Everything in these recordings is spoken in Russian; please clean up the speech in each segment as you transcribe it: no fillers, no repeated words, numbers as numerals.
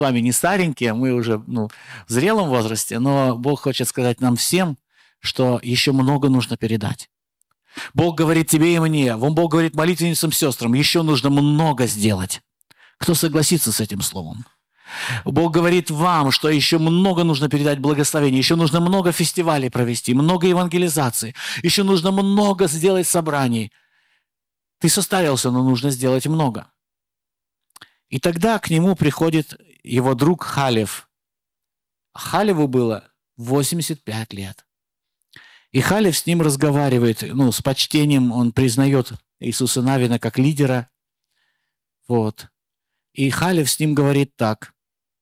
вами не старенькие, мы уже в зрелом возрасте, но Бог хочет сказать нам всем, что еще много нужно передать. Бог говорит тебе и мне, Бог говорит молитвенницам, сестрам, еще нужно много сделать. Кто согласится с этим словом? Бог говорит вам, что еще много нужно передать благословения, еще нужно много фестивалей провести, много евангелизации, еще нужно много сделать собраний. Ты состарился, но нужно сделать много. И тогда к нему приходит его друг Халев. Халеву было 85 лет. И Халев с ним разговаривает, с почтением он признает Иисуса Навина как лидера. Вот. И Халев с ним говорит так.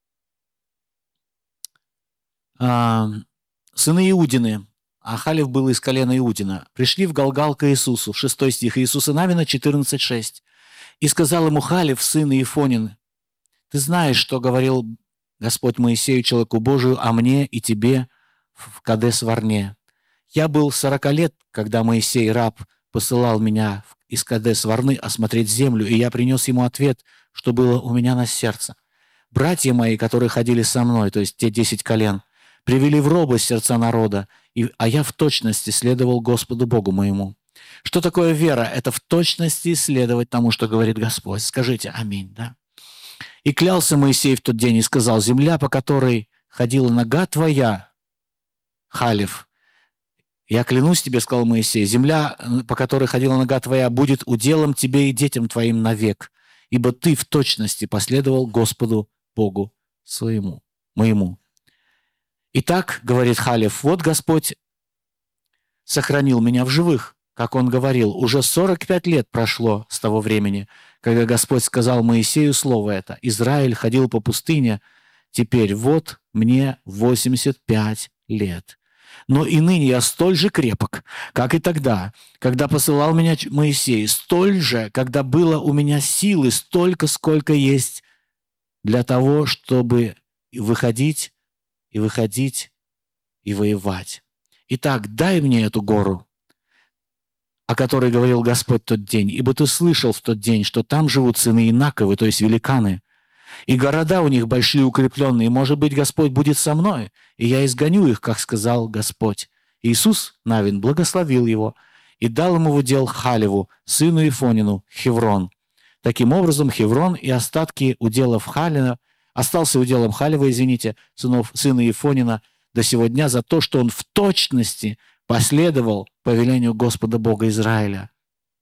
Сыны Иудины, а Халев был из колена Иудина, пришли в Галгал к Иисусу, 6 стих, Иисуса Навина 14:6. И сказал ему Халев, сын Иефонин, ты знаешь, что говорил Господь Моисею, человеку Божию, о мне и тебе в Кадес-Варне. Я был 40 лет, когда Моисей, раб, посылал меня из Кадес-Варны осмотреть землю, и я принес ему ответ, что было у меня на сердце. Братья мои, которые ходили со мной, то есть те 10 колен, привели в робость сердца народа, а я в точности следовал Господу Богу моему. Что такое вера? Это в точности следовать тому, что говорит Господь. Скажите аминь, да? И клялся Моисей в тот день и сказал, земля, по которой ходила нога твоя, Халев, я клянусь тебе, сказал Моисей, земля, по которой ходила нога твоя, будет уделом тебе и детям твоим навек, ибо ты в точности последовал Господу Богу своему, моему. Итак, говорит Халев, вот Господь сохранил меня в живых, как он говорил, уже 45 лет прошло с того времени, когда Господь сказал Моисею слово это. Израиль ходил по пустыне, теперь вот мне 85 лет. Но и ныне я столь же крепок, как и тогда, когда посылал меня Моисей, столь же, когда было у меня силы, столько, сколько есть для того, чтобы выходить и воевать. Итак, дай мне эту гору, о которой говорил Господь в тот день, ибо ты слышал в тот день, что там живут сыны Инаковы, то есть великаны, и города у них большие укрепленные. Может быть, Господь будет со мной, и я изгоню их, как сказал Господь. Иисус Навин благословил его и дал ему в удел Халеву, сыну Ифонину, Хеврон. Таким образом, Хеврон и остатки уделов Халина остался уделом Халева, сына Ифонина, до сего дня за то, что он в точности последовал повелению Господа Бога Израиля.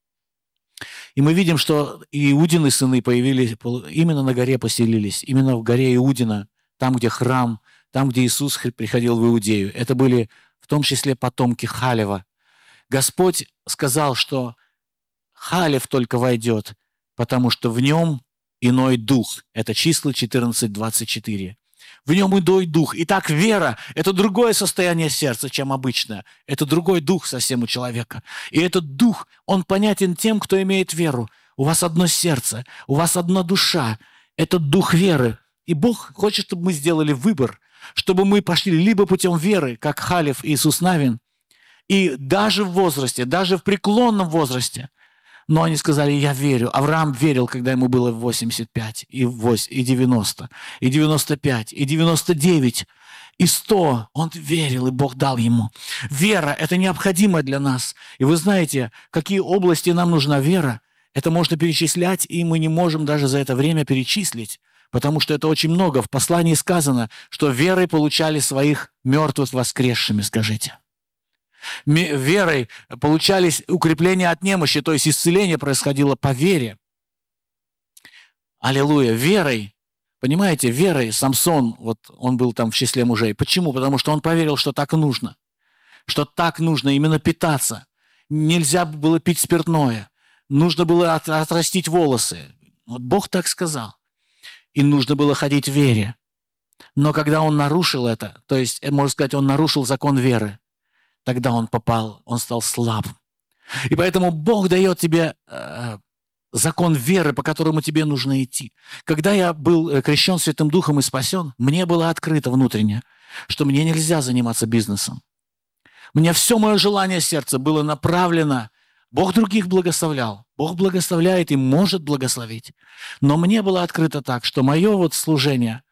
И мы видим, что Иудины сыны появились, именно на горе поселились, именно в горе Иудина, там, где храм, там, где Иисус приходил в Иудею. Это были в том числе потомки Халева. Господь сказал, что Халев только войдет, потому что в нем иной дух. Это числа 14:24. В нем иной дух. Итак, вера – это другое состояние сердца, чем обычное. Это другой дух совсем у человека. И этот дух, он понятен тем, кто имеет веру. У вас одно сердце, у вас одна душа. Это дух веры. И Бог хочет, чтобы мы сделали выбор, чтобы мы пошли либо путем веры, как Халев и Иисус Навин, и даже в возрасте, даже в преклонном возрасте. Но они сказали, я верю. Авраам верил, когда ему было 85, и 90, и 95, и 99, и 100. Он верил, и Бог дал ему. Вера – это необходимо для нас. И вы знаете, какие области нам нужна вера. Это можно перечислять, и мы не можем даже за это время перечислить, потому что это очень много. В послании сказано, что верой получали своих мертвых воскресшими, скажите. Верой получались укрепления от немощи, то есть исцеление происходило по вере. Аллилуйя. Верой, понимаете, верой Самсон, вот он был там в числе мужей. Почему? Потому что он поверил, что так нужно. Что так нужно именно питаться. Нельзя было пить спиртное. Нужно было отрастить волосы. Вот Бог так сказал. И нужно было ходить в вере. Но когда он нарушил это, то есть, можно сказать, он нарушил закон веры, тогда он стал слабым. И поэтому Бог дает тебе закон веры, по которому тебе нужно идти. Когда я был крещен Святым Духом и спасен, мне было открыто внутренне, что мне нельзя заниматься бизнесом. Мне все мое желание сердца было направлено. Бог других благословлял. Бог благословляет и может благословить. Но мне было открыто так, что мое вот служение